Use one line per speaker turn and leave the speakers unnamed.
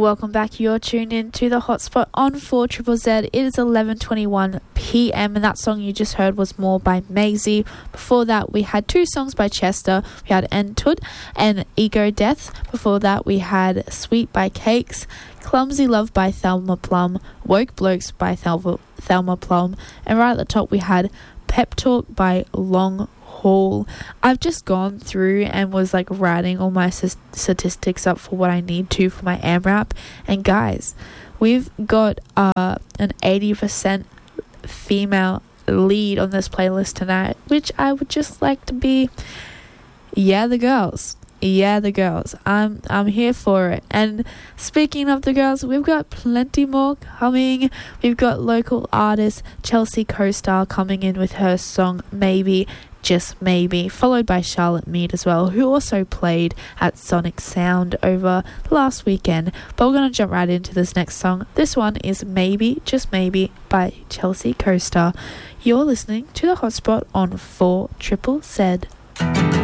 Welcome back. You're tuned in to the Hotspot on 4 Triple Z. It is 11:21 p.m. and that song you just heard was More by Maisie. Before that, we had two songs by Chester. We had Entud and Ego Death. Before that, we had Sweet by Cakes, Clumsy Love by Thelma Plum, Woke Blokes by Thelma Plum, and right at the top we had Pep Talk by Long Haul. I've just gone through and was like writing all my statistics up for what I need to for my AMRAP, and guys, we've got an 80% female lead on this playlist tonight, which I would just like to be the girls. I'm here for it. And speaking of the girls, we've got plenty more coming. We've got local artist Chelsea Co-Star coming in with her song Maybe Just Maybe, followed by Charlotte Mead as well, who also played at Sonic Sound over last weekend. But we're going to jump right into this next song. This one is Maybe Just Maybe by Chelsea Co-Star. You're listening to The Hotspot on 4 Triple Z.